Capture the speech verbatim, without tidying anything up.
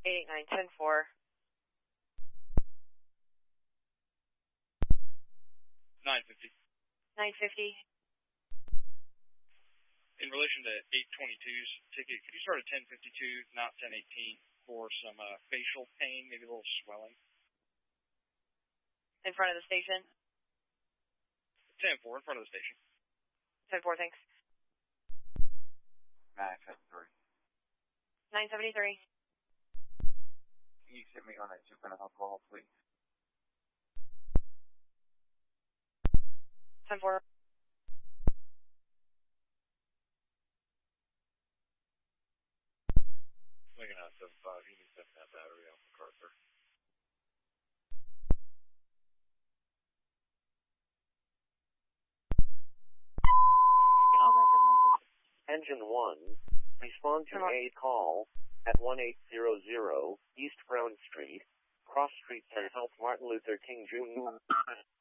eight eight nine, ten four. nine fifty. nine fifty. In relation to eight twenty-two's ticket, could you start at ten fifty-two, not ten eighteen, for some uh, facial pain, maybe a little swelling? In front of the station? ten four, in front of the station. ten four, thanks. nine seventy-three. nine seventy-three. Can you sit me on that chip and alcohol, please? ten four. Making out seven five, you need to set that battery off the car, sir. Engine one, respond to a call at one eight zero zero East Brown Street, Cross Street, and South Martin Luther King Junior